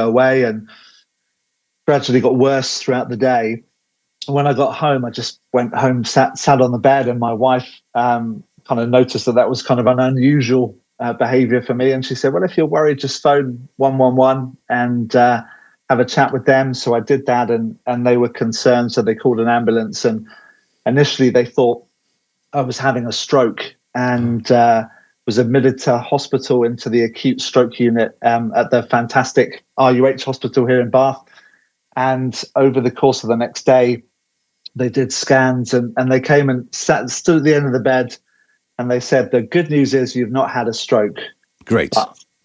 go away, and gradually got worse throughout the day. When I got home, I just went home, sat on the bed, and my wife kind of noticed that was kind of an unusual behavior for me. And she said, well, if you're worried, just phone 111 and have a chat with them. So I did that, and they were concerned. So they called an ambulance, and initially they thought I was having a stroke, and was admitted to hospital into the acute stroke unit at the fantastic RUH hospital here in Bath. And over the course of the next day, they did scans, and they came and stood at the end of the bed, and they said, the good news is you've not had a stroke. Great.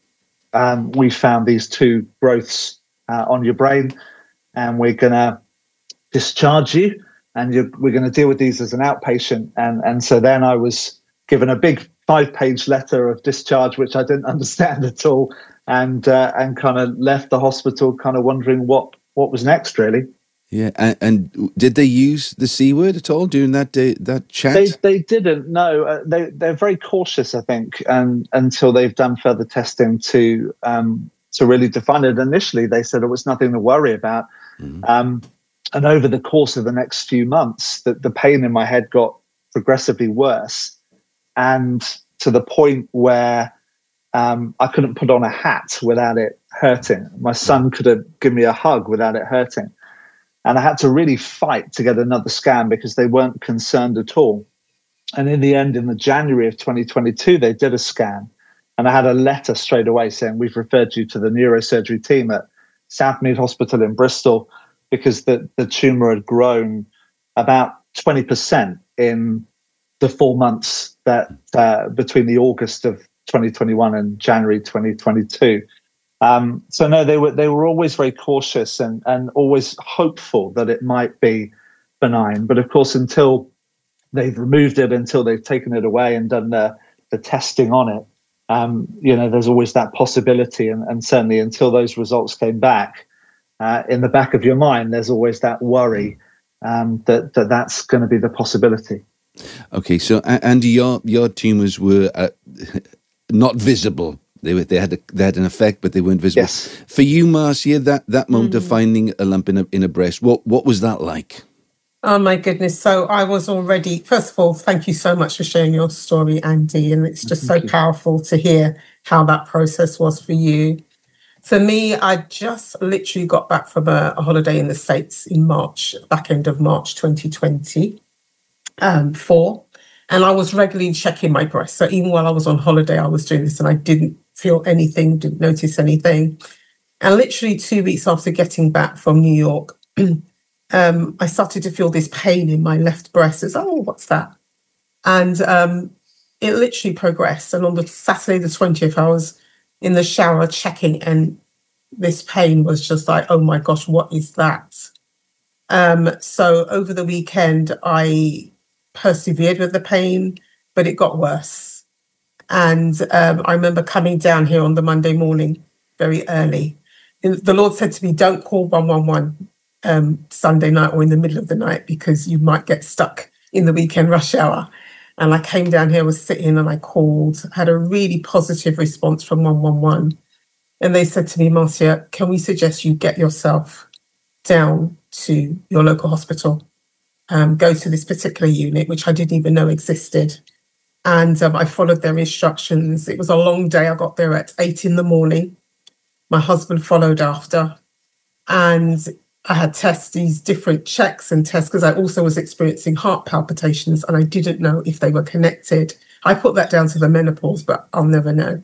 But we found these 2 growths on your brain, and we're going to discharge you, and we're going to deal with these as an outpatient. And so then I was given a big 5-page letter of discharge, which I didn't understand at all, and kind of left the hospital kind of wondering what was next, really. Yeah, and did they use the C word at all during that chat? They didn't. No, they're very cautious, I think, until they've done further testing to really define it. Initially, they said it was nothing to worry about, and over the course of the next few months, the pain in my head got progressively worse, and to the point where I couldn't put on a hat without it hurting. My son couldn't give me a hug without it hurting. And I had to really fight to get another scan because they weren't concerned at all. And in the end, in the January of 2022, they did a scan. And I had a letter straight away saying, we've referred you to the neurosurgery team at Southmead Hospital in Bristol, because the tumour had grown about 20% in the 4 months that between the August of 2021 and January 2022. So no, they were always very cautious and always hopeful that it might be benign. But of course, until they've removed it, until they've taken it away and done the testing on it, there's always that possibility. And certainly until those results came back, in the back of your mind, there's always that worry that's going to be the possibility. Okay, so Andy, your tumours were not visible. They had an effect, but they weren't visible. Yes. For you, Marcia, that moment of finding a lump in a breast, what was that like? Oh my goodness! So I was already. First of all, thank you so much for sharing your story, Andy, and it's just so powerful to hear how that process was for you. For me, I just literally got back from a holiday in the States in March, back end of March 2020. And I was regularly checking my breast. So even while I was on holiday, I was doing this, and I didn't feel anything, didn't notice anything. And literally 2 weeks after getting back from New York, I started to feel this pain in my left breast. It's, what's that? And it literally progressed. And on the Saturday, the 20th, I was in the shower checking, and this pain was just like, oh my gosh, what is that? So over the weekend, I persevered with the pain, but it got worse. And I remember coming down here on the Monday morning very early. The Lord said to me, don't call 111 Sunday night or in the middle of the night, because you might get stuck in the weekend rush hour. And I came down here, was sitting, and I called, had a really positive response from 111. And they said to me, Marcia, can we suggest you get yourself down to your local hospital? Go to this particular unit, which I didn't even know existed. And I followed their instructions. It was a long day. I got there at 8 a.m. My husband followed after. And I had these different checks and tests, because I also was experiencing heart palpitations, and I didn't know if they were connected. I put that down to the menopause, but I'll never know.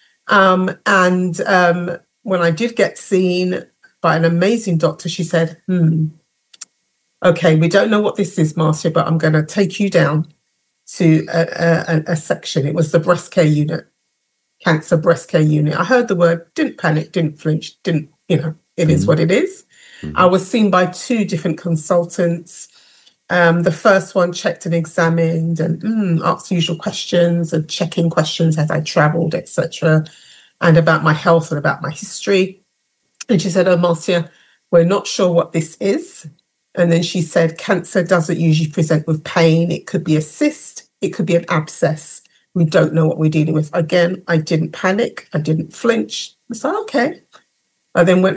When I did get seen by an amazing doctor, she said, okay, we don't know what this is, Marcia, but I'm going to take you down to a section. It was the breast care unit, cancer breast care unit. I heard the word, didn't panic, didn't flinch, it is what it is. Mm-hmm. I was seen by 2 different consultants. The first one checked and examined and asked the usual questions and checking questions as I travelled, etc., and about my health and about my history. And she said, oh, Marcia, we're not sure what this is. And then she said, cancer doesn't usually present with pain. It could be a cyst. It could be an abscess. We don't know what we're dealing with. Again, I didn't panic. I didn't flinch. I said, okay. I then went